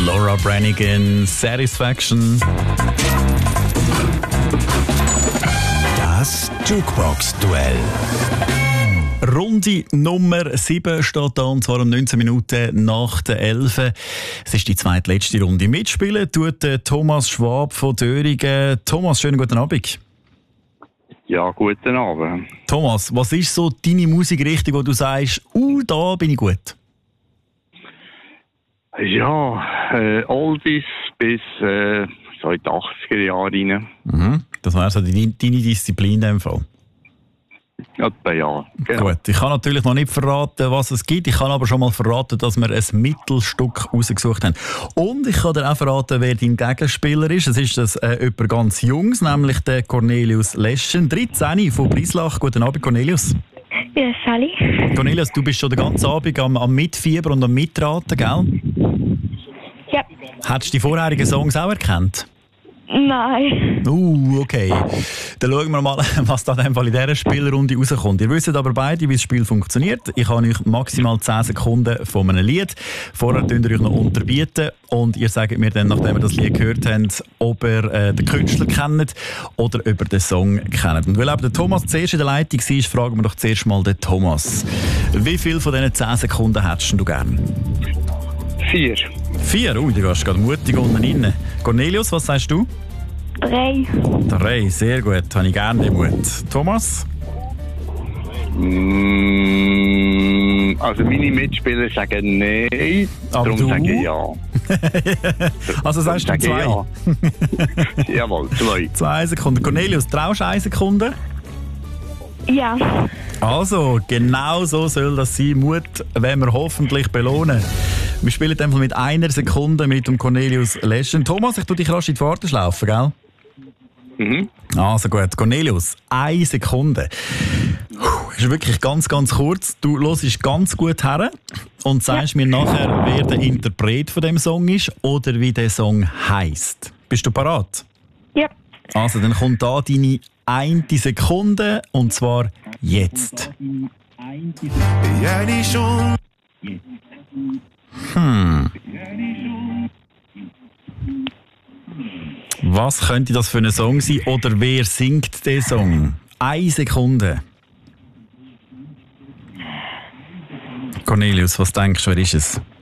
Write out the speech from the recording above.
Laura Branigan, Satisfaction. Das Jukebox-Duell. Runde Nummer 7 steht da, und zwar um 19 Minuten nach der 11. Es ist die zweitletzte Runde. Mitspielen tut Thomas Schwab von Döringen. Thomas, schönen guten Abend. Ja, guten Abend. Thomas, was ist so deine Musikrichtung, wo du sagst, da bin ich gut? Ja, Oldies bis so in die 80er Jahre rein. Mhm. Das wäre so deine Disziplin in dem Fall. Etwa ja. Genau. Gut, ich kann natürlich noch nicht verraten, was es gibt. Ich kann aber schon mal verraten, dass wir ein Mittelstück rausgesucht haben. Und ich kann dir auch verraten, wer dein Gegenspieler ist. Es ist jemand ganz Jungs, nämlich der Cornelius Leschen, 13 von Brislach. Guten Abend, Cornelius. Ja, Sally. Cornelius, du bist schon den ganzen Abend am Mitfiebern und am Mitraten, gell? Ja. Hättest du die vorherigen Songs auch erkannt? Nein. Okay. Dann schauen wir mal, was da in dieser Spielrunde rauskommt. Ihr wisst aber beide, wie das Spiel funktioniert. Ich habe euch maximal 10 Sekunden von einem Lied. Vorher könnt ihr euch noch unterbieten und ihr sagt mir dann, nachdem ihr das Lied gehört habt, ob ihr den Künstler kennt oder ob ihr den Song kennt. Und weil eben der Thomas zuerst in der Leitung war, fragen wir doch zuerst mal den Thomas. Wie viel von diesen 10 Sekunden hättest du gern? 4. 4? Du gehst gerade mutig unten rein. Cornelius, was sagst du? 3. 3, sehr gut. Habe ich gerne den Mut. Thomas? Also meine Mitspieler sagen nein, Aber darum du? sage ich ja. Also sagst du 2? Ja. Jawohl, 2. 2 Sekunden. Cornelius, traust du 1 Sekunde? Ja. Also, genau so soll das sein. Mut werden wir hoffentlich belohnen. Wir spielen einfach mit 1 Sekunde mit dem Cornelius Leschen. Thomas, ich tue dich rasch in die Warteschlaufe, gell? Mhm. Also gut, Cornelius, 1 Sekunde. Ist wirklich ganz, ganz kurz. Du hörst ganz gut her und sagst mir nachher, wer der Interpret von dem Song ist oder wie der Song heisst. Bist du parat? Ja. Also, dann kommt da deine 1 Sekunde und zwar jetzt. Was könnte das für ein Song sein oder wer singt den Song? 1 Sekunde. Cornelius, was denkst du, wer ist es?